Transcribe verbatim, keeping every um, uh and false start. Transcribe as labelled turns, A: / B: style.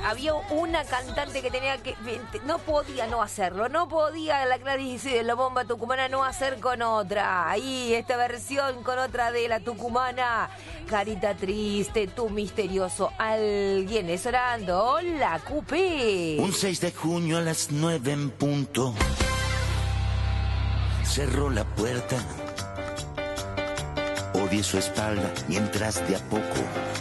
A: había una cantante que tenía que... No podía no hacerlo, no podía la Gladys de la bomba tucumana no hacer con otra. Ahí, esta versión con otra de la tucumana. Carita triste, tú misterioso, alguien es orando. Hola, Cupé.
B: Un seis de junio a las nueve en punto. Cerró la puerta. Odié su espalda mientras de a poco